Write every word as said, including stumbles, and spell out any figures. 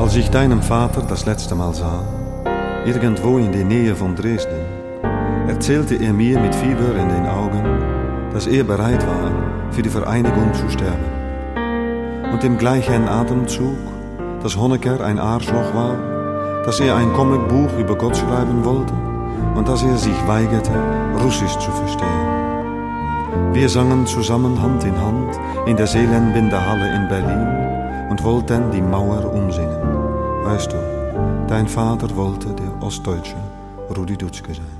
Als ich deinen Vater das letzte Mal sah, irgendwo in der Nähe von Dresden, erzählte er mir mit Fieber in den Augen, dass er bereit war, für die Vereinigung zu sterben. Und im gleichen Atemzug, dass Honecker ein Arschloch war, dass er ein Comicbuch über Gott schreiben wollte und dass er sich weigerte, Russisch zu verstehen. Wir sangen zusammen Hand in Hand in der Seelenbinderhalle in Berlin und wollten die Mauer umsingen. Weißt du, dein Vater wollte der ostdeutsche Rudi Dutschke sein.